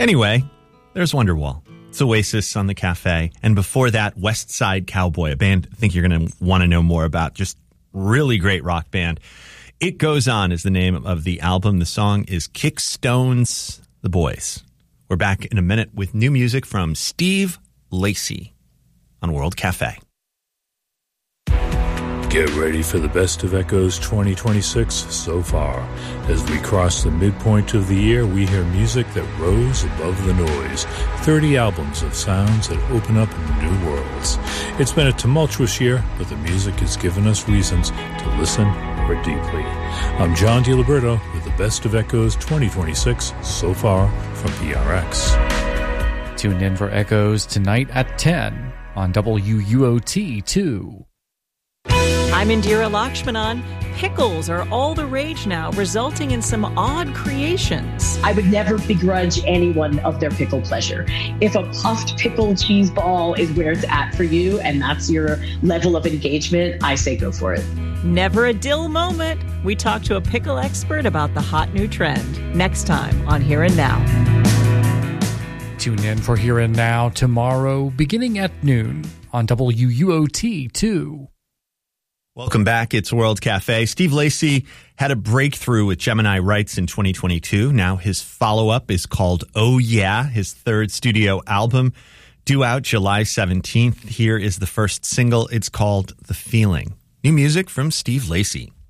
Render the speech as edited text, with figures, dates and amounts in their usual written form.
Anyway, there's Wonderwall. It's Oasis on the cafe. And before that, West Side Cowboy, a band I think you're going to want to know more about. Just really great rock band. It Goes On is the name of the album. The song is Kickstone's The Boys. We're back in a minute with new music from Steve Lacy on World Cafe. Get ready for the Best of Echoes 2026 so far. As we cross the midpoint of the year, we hear music that rose above the noise. 30 albums of sounds that open up new worlds. It's been a tumultuous year, but the music has given us reasons to listen more deeply. I'm John DiLiberto with the Best of Echoes 2026 so far from PRX. Tune in for Echoes tonight at 10 on WUOT 2. I'm Indira Lakshmanan. Pickles are all the rage now, resulting in some odd creations. I would never begrudge anyone of their pickle pleasure. If a puffed pickle cheese ball is where it's at for you and that's your level of engagement, I say go for it. Never a dill moment. We talk to a pickle expert about the hot new trend. Next time on Here and Now. Tune in for Here and Now tomorrow, beginning at noon on WUOT 2. Welcome back. It's World Cafe. Steve Lacy had a breakthrough with Gemini Rights in 2022. Now his follow-up is called Oh Yeah, his third studio album, due out July 17th. Here is the first single. It's called The Feeling. New music from Steve Lacy.